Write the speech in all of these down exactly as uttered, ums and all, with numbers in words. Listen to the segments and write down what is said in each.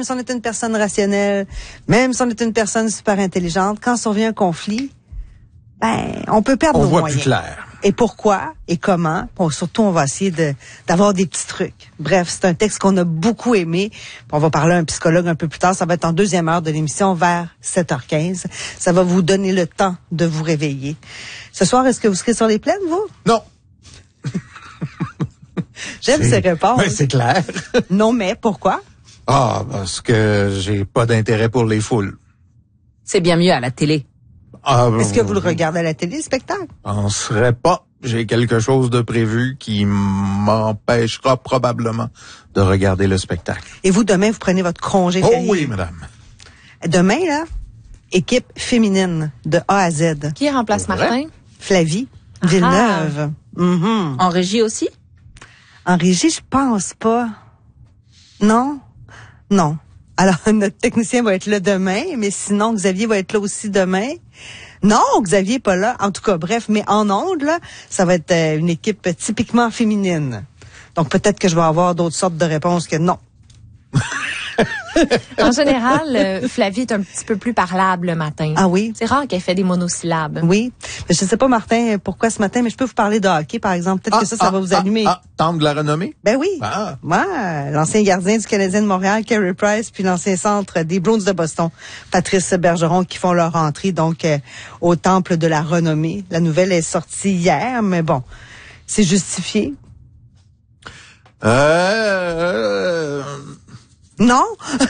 si on est une personne rationnelle, même si on est une personne super intelligente, quand survient un conflit, ben, on peut perdre on nos voit moyens. plus clair. Et pourquoi et comment? Bon, surtout, on va essayer de d'avoir des petits trucs. Bref, c'est un texte qu'on a beaucoup aimé. On va parler à un psychologue un peu plus tard. Ça va être en deuxième heure de l'émission vers sept heures quinze. Ça va vous donner le temps de vous réveiller. Ce soir, est-ce que vous serez sur les plaines, vous? Non. J'aime C'est- ces réponses. Ben, c'est clair. Non, mais pourquoi? Ah, parce que j'ai pas d'intérêt pour les foules. C'est bien mieux à la télé. Ah, Est-ce que vous le regardez à la télé, le spectacle? On serait pas. J'ai quelque chose de prévu qui m'empêchera probablement de regarder le spectacle. Et vous, demain, vous prenez votre congé Oh férié. oui, madame. Demain, là, équipe féminine de A à Z. Qui remplace C'est vrai? Martin? Flavie Ah. Villeneuve. Mhm. En régie aussi? En régie, je pense pas. Non? Non. Alors, notre technicien va être là demain, mais sinon, Xavier va être là aussi demain. Non, Xavier est pas là. En tout cas, bref, mais en ondes, là, ça va être euh, une équipe typiquement féminine. Donc, peut-être que je vais avoir d'autres sortes de réponses que non. En général, euh, Flavie est un petit peu plus parlable le matin. Ah oui? C'est rare qu'elle fait des monosyllabes. Oui. Mais je sais pas, Martin, pourquoi ce matin, mais je peux vous parler de hockey, par exemple. Peut-être Ah, que ça, ça ah, va vous ah, allumer. Ah, temple de la renommée? Ben oui. Ah. Moi, l'ancien gardien du Canadien de Montréal, Carey Price, puis l'ancien centre des Bruins de Boston, Patrice Bergeron, qui font leur entrée donc euh, au temple de la renommée. La nouvelle est sortie hier, mais bon, c'est justifié. Euh... Non?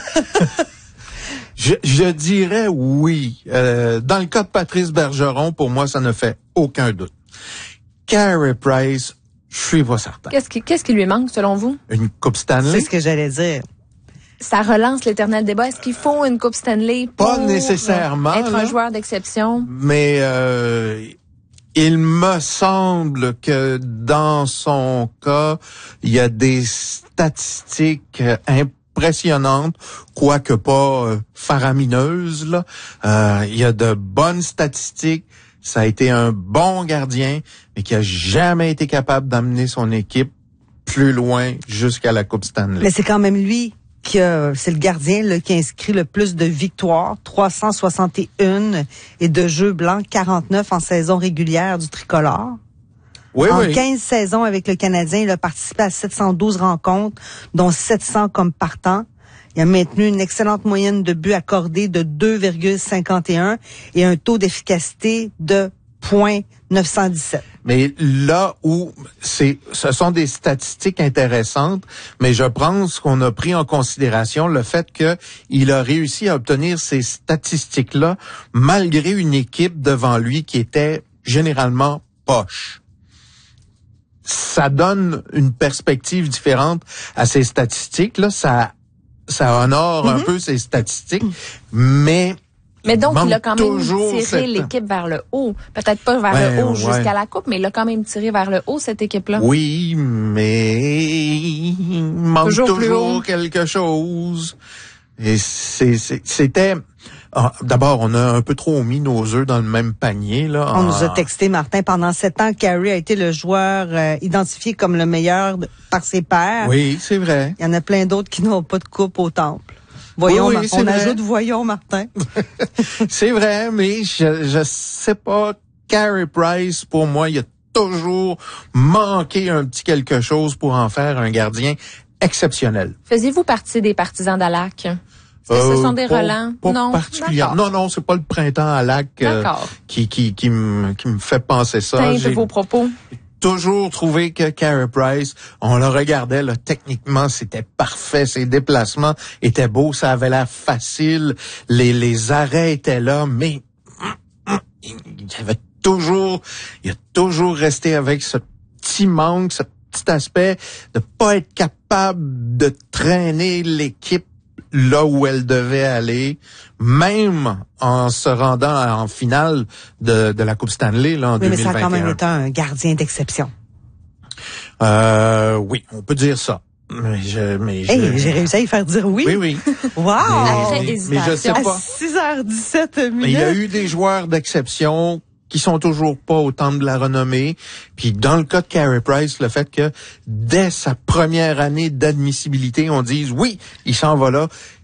Je, je dirais oui. Euh, dans le cas de Patrice Bergeron, pour moi, ça ne fait aucun doute. Carey Price, je suis pas certain. Qu'est-ce qui, qu'est-ce qui lui manque selon vous? Une Coupe Stanley? C'est ce que j'allais dire. Ça relance l'éternel débat. Est-ce qu'il faut une Coupe Stanley pour Pas nécessairement, être là. un joueur d'exception? Mais euh, il me semble que dans son cas, il y a des statistiques impressionnantes, quoique pas euh, faramineuses, là. Euh, il y a de bonnes statistiques. Ça a été un bon gardien, mais qui a jamais été capable d'amener son équipe plus loin jusqu'à la Coupe Stanley. Mais c'est quand même lui qui a, c'est le gardien là, qui a inscrit le plus de victoires, trois cent soixante et un, et de jeux blancs, quarante-neuf en saison régulière du tricolore. Oui, en oui. quinze saisons avec le Canadien, il a participé à sept cent douze rencontres, dont sept cents comme partant. Il a maintenu une excellente moyenne de buts accordés de deux virgule cinquante et un et un taux d'efficacité de point neuf cent dix-sept. Mais là où c'est, ce sont des statistiques intéressantes, mais je pense qu'on a pris en considération le fait que il a réussi à obtenir ces statistiques-là malgré une équipe devant lui qui était généralement poche. Ça donne une perspective différente à ces statistiques-là. Ça, ça honore mm-hmm. un peu ces statistiques, mais Mais donc, il a quand même toujours tiré cette... l'équipe vers le haut. Peut-être pas vers ben, le haut ouais. jusqu'à la Coupe, mais il a quand même tiré vers le haut, cette équipe-là. Oui, mais il manque Toujours toujours, quelque chose. Et c'est, c'est, c'était... Ah, d'abord, on a un peu trop mis nos œufs dans le même panier, là. On en... nous a texté, Martin, pendant sept ans, Carey a été le joueur euh, identifié comme le meilleur de, par ses pairs. Oui, c'est vrai. Il y en a plein d'autres qui n'ont pas de coupe au temple. Voyons, oui, oui, on vrai. ajoute voyons, Martin. C'est vrai, mais je, je sais pas, Carey Price, pour moi, il a toujours manqué un petit quelque chose pour en faire un gardien exceptionnel. Faisiez-vous partie des partisans d'Alac? Est-ce que Euh, ce sont des pas, relents? Pas non, particulièrement. Non, non, c'est pas le printemps à Lac euh, qui qui qui me qui me fait penser ça. Teinte J'ai vos propos. toujours trouvé que Carey Price, on le regardait là, techniquement, c'était parfait, ses déplacements étaient beaux, ça avait l'air facile, les les arrêts étaient là, mais il avait toujours, il a toujours resté avec ce petit manque, ce petit aspect de pas être capable de traîner l'équipe là où elle devait aller, même en se rendant en finale de, de la Coupe Stanley là, en oui, deux mille vingt et un. Mais ça a quand même été un gardien d'exception. Euh, oui, on peut dire ça. Mais je, mais je... Hey, j'ai réussi à y faire dire oui. Oui, oui. Wow! Mais, mais, mais je sais pas. À six heures dix-sept minutes. Mais il y a eu des joueurs d'exception qui sont toujours pas au temple de la renommée. Puis dans le cas de Carey Price, le fait que dès sa première année d'admissibilité, on dise oui, il s'en va là.